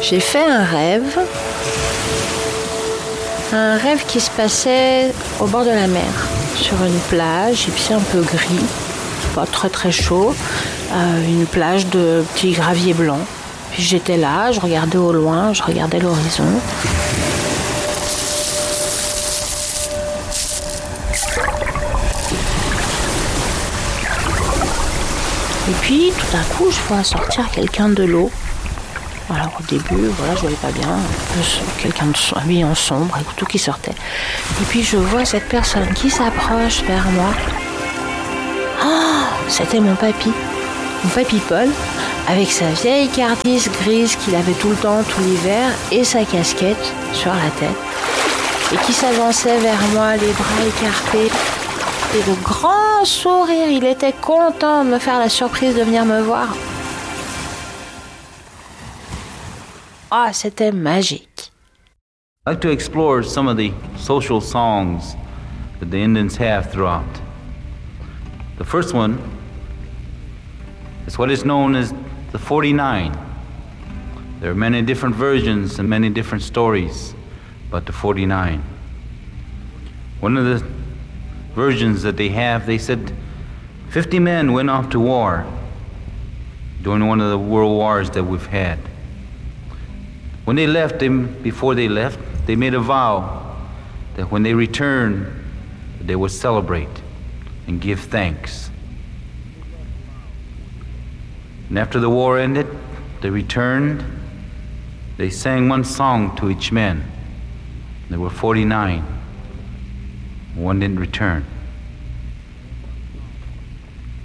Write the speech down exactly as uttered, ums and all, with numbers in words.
J'ai fait un rêve, un rêve qui se passait au bord de la mer, sur une plage, il faisait un peu gris, pas très très chaud, euh, une plage de petits graviers blancs. Puis j'étais là, je regardais au loin, je regardais l'horizon. Et puis tout d'un coup, je vois sortir quelqu'un de l'eau. Alors au début, voilà, je voyais pas bien, quelqu'un de habillé en sombre, et tout qui sortait. Et puis je vois cette personne qui s'approche vers moi. Oh, c'était mon papy, mon papy Paul, avec sa vieille cardise grise qu'il avait tout le temps, tout l'hiver, et sa casquette sur la tête, et qui s'avançait vers moi, les bras écartés, et de grands sourires. Il était content de me faire la surprise de venir me voir. Ah, c'était magique. I'd like to explore some of the social songs that the Indians have throughout. The first one is what is known as the forty-nine. There are many different versions and many different stories about the forty-nine. One of the versions that they have, they said fifty men went off to war during one of the world wars that we've had. When they left, they, before they left, they made a vow that when they returned, they would celebrate and give thanks. And after the war ended, they returned, they sang one song to each man. There were forty-nine. One didn't return.